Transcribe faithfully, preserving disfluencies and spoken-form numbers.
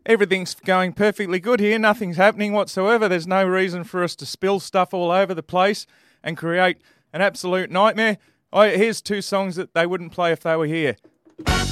everything's going perfectly good here. Nothing's happening whatsoever. There's no reason for us to spill stuff all over the place and create an absolute nightmare. Oh, here's two songs that they wouldn't play if they were here.